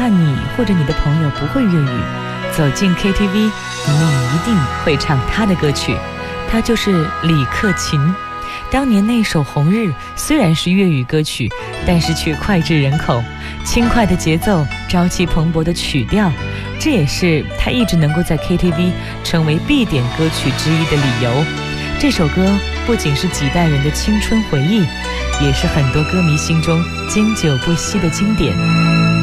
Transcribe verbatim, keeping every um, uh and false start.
怕你或者你的朋友不会粤语，走进 K T V， 你一定会唱他的歌曲。他就是李克勤。当年那首《红日》虽然是粤语歌曲，但是却脍炙人口，轻快的节奏，朝气蓬勃的曲调，这也是他一直能够在 K T V 成为必点歌曲之一的理由。这首歌不仅是几代人的青春回忆，也是很多歌迷心中经久不息的经典。